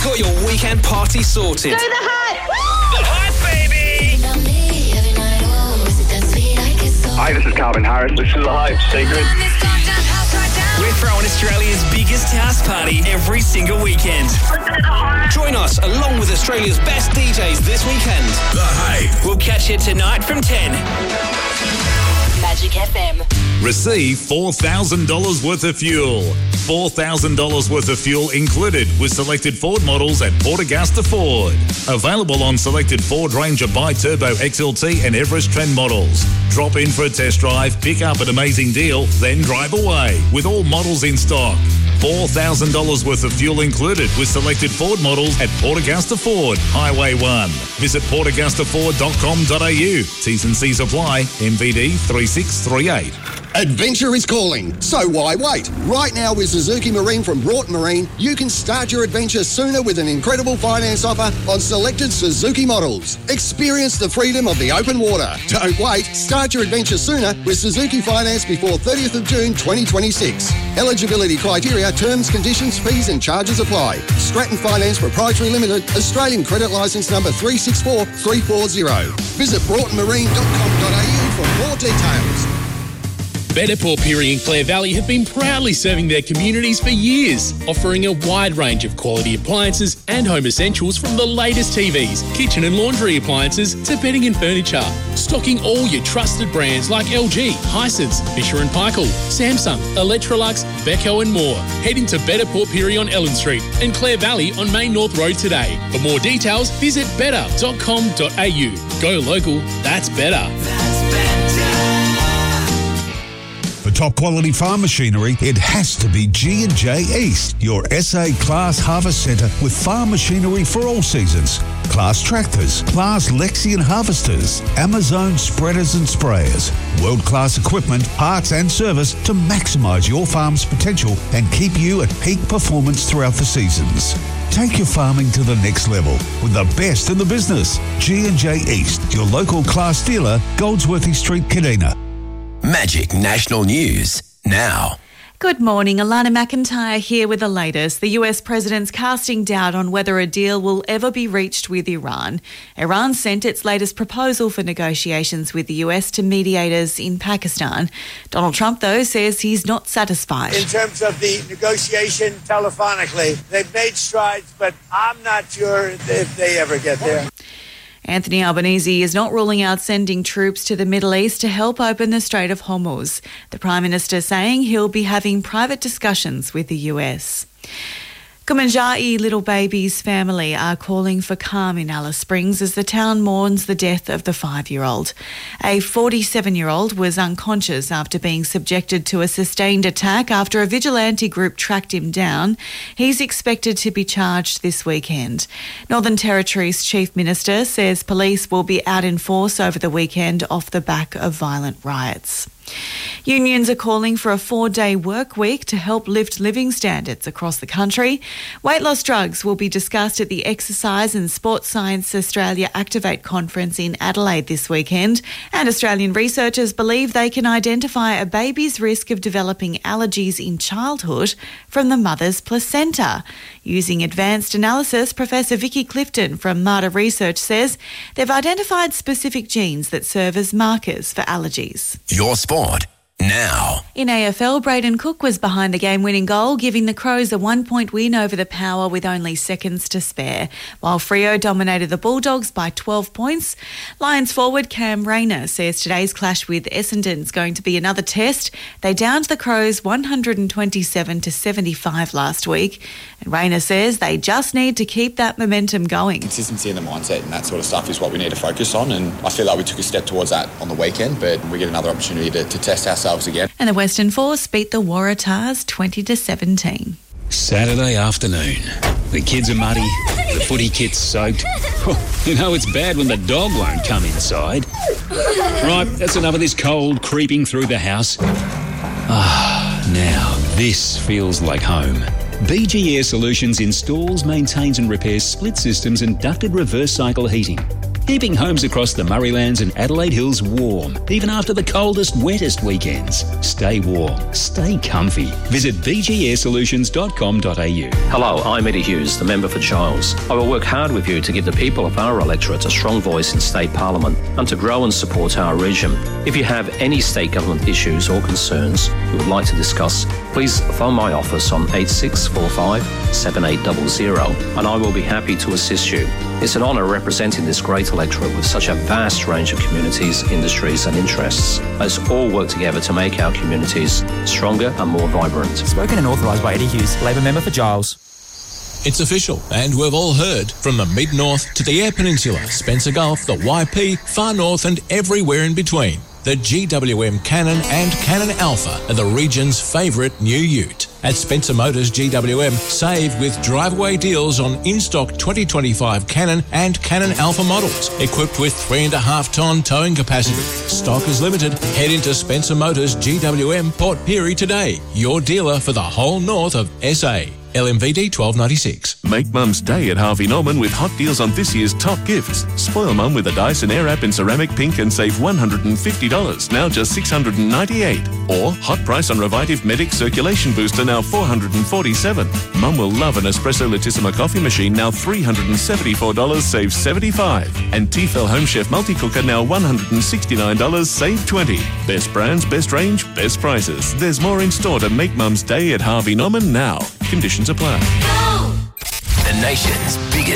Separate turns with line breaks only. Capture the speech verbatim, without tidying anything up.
got your weekend party sorted.
Do the hype!
The hype, baby!
Hi, this is Calvin Harris. This is The Hype Secret.
We're throwing Australia's biggest house party every single weekend. Join us along with Australia's best D Js this weekend.
The Hype.
We'll catch you tonight from ten.
Magic F M.
Receive four thousand dollars worth of fuel. four thousand dollars worth of fuel included with selected Ford models at Port Augusta Ford. Available on selected Ford Ranger Bi-Turbo X L T and Everest Trend models. Drop in for a test drive, pick up an amazing deal, then drive away with all models in stock. four thousand dollars worth of fuel included with selected Ford models at Port Augusta Ford, Highway one. Visit port augusta ford dot com dot a u. T's and C's apply. M V D three six three eight.
Adventure is calling, so why wait? Right now with Suzuki Marine from Broughton Marine, you can start your adventure sooner with an incredible finance offer on selected Suzuki models. Experience the freedom of the open water. Don't wait, start your adventure sooner with Suzuki Finance before thirtieth of June twenty twenty-six. Eligibility criteria, terms, conditions, fees and charges apply. Stratton Finance Proprietary Limited, Australian credit licence number three six four three four zero. Visit broughton marine dot com dot a u for more details.
Better Port Pirie and Clare Valley have been proudly serving their communities for years, offering a wide range of quality appliances and home essentials from the latest T Vs, kitchen and laundry appliances to bedding and furniture. Stocking all your trusted brands like L G, Hisense, Fisher and Paykel, Samsung, Electrolux, Beko and more. Head into Better Port Pirie on Ellen Street and Clare Valley on Main North Road today. For more details, visit better dot com dot a u. Go local, that's better.
For top quality farm machinery, it has to be G and J East, your S A Class Harvest Centre with farm machinery for all seasons. Class tractors, Class Lexion harvesters, Amazon spreaders and sprayers, world-class equipment, parts and service to maximise your farm's potential and keep you at peak performance throughout the seasons. Take your farming to the next level with the best in the business. G and J East, your local Class dealer, Goldsworthy Street, Kadina.
Magic National News now.
Good morning, Alana McIntyre here with the latest. The U S president's casting doubt on whether a deal will ever be reached with Iran. Iran sent its latest proposal for negotiations with the U S to mediators in Pakistan. Donald Trump, though, says he's not satisfied.
In terms of the negotiation telephonically, they've made strides, but I'm not sure if they ever get there.
Anthony Albanese is not ruling out sending troops to the Middle East to help open the Strait of Hormuz. The Prime Minister saying he'll be having private discussions with the U S. Kumanjai Little Baby's family are calling for calm in Alice Springs as the town mourns the death of the five-year-old. A forty-seven-year-old was unconscious after being subjected to a sustained attack after a vigilante group tracked him down. He's expected to be charged this weekend. Northern Territory's Chief Minister says police will be out in force over the weekend off the back of violent riots. Unions are calling for a four-day work week to help lift living standards across the country. Weight loss drugs will be discussed at the Exercise and Sports Science Australia Activate conference in Adelaide this weekend, and Australian researchers believe they can identify a baby's risk of developing allergies in childhood from the mother's placenta. Using advanced analysis, Professor Vicky Clifton from Marta Research says they've identified specific genes that serve as markers for allergies.
Your sport now.
In A F L, Braden Cook was behind the game-winning goal, giving the Crows a one-point win over the Power with only seconds to spare, while Freo dominated the Bulldogs by twelve points. Lions forward Cam Rayner says today's clash with Essendon's going to be another test. They downed the Crows one hundred twenty-seven to seventy-five last week, and Rayner says they just need to keep that momentum going.
Consistency in the mindset and that sort of stuff is what we need to focus on, and I feel like we took a step towards that on the weekend, but we get another opportunity to, to test ourselves again.
And the Western Force beat the Waratahs twenty to seventeen.
Saturday afternoon. The kids are muddy, the footy kit's soaked. You know it's bad when the dog won't come inside. Right, that's enough of this cold creeping through the house. Ah, now this feels like home. B G Air Solutions installs, maintains and repairs split systems and ducted reverse cycle heating. keeping homes across the Murraylands and Adelaide Hills warm, even after the coldest, wettest weekends. Stay warm, stay comfy. Visit v g air solutions dot com dot a u.
Hello, I'm Eddie Hughes, the member for Giles. I will work hard with you to give the people of our electorate a strong voice in State Parliament and to grow and support our region. If you have any state government issues or concerns you would like to discuss, please phone my office on eight six four five, seven eight zero zero and I will be happy to assist you. It's an honour representing this great electorate with such a vast range of communities, industries and interests. Let's all work together to make our communities stronger and more vibrant.
Spoken and authorised by Eddie Hughes, Labor member for Giles.
It's official, and we've all heard, from the Mid-North to the Eyre Peninsula, Spencer Gulf, the Y P, Far North and everywhere in between. The G W M Cannon and Cannon Alpha are the region's favourite new ute. At Spencer Motors G W M, save with driveway deals on in-stock twenty twenty-five Cannon and Cannon Alpha models, equipped with three and a half tonne towing capacity. Stock is limited. Head into Spencer Motors G W M Port Pirie today, your dealer for the whole north of S A. L M V D twelve ninety-six.
Make Mum's Day at Harvey Norman with hot deals on this year's top gifts. Spoil Mum with a Dyson Airwrap in ceramic pink and save one hundred fifty dollars, now just six hundred ninety-eight dollars. Or hot price on Revitive Medic Circulation Booster, now four hundred forty-seven dollars. Mum will love an Espresso Latissima coffee machine, now three hundred seventy-four dollars, save seventy-five dollars. And Tefal Home Chef Multi-Cooker, now one hundred sixty-nine dollars, save twenty dollars. Best brands, best range, best prices. There's more in store to make Mum's Day at Harvey Norman now. Conditions apply.
The nation's biggest